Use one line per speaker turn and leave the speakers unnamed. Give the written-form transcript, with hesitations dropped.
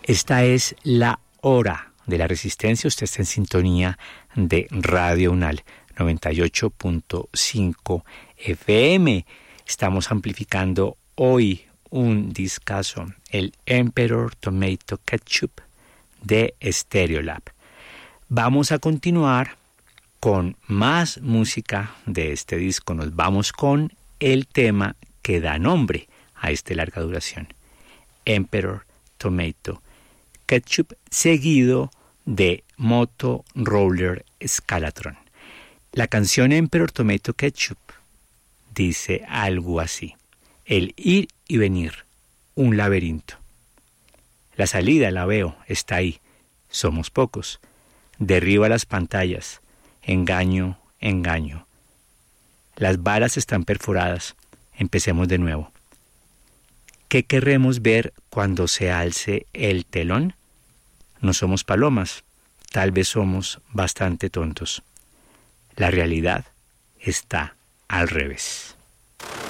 Esta es la hora de la resistencia. Usted está en sintonía de Radio UNAL 98.5 FM. Estamos amplificando hoy un discazo, el Emperor Tomato Ketchup de Stereolab. Vamos a continuar con más música de este disco. Nos vamos con el tema que da nombre a esta larga duración, Emperor Tomato Ketchup, seguido de Moto Roller Scalatron. La canción Emperor Tomato Ketchup dice algo así: el ir y venir, un laberinto. La salida la veo, está ahí, somos pocos. Derriba las pantallas, engaño, engaño. Las balas están perforadas, empecemos de nuevo. ¿Qué querremos ver cuando se alce el telón? No somos palomas, tal vez somos bastante tontos. La realidad está al revés.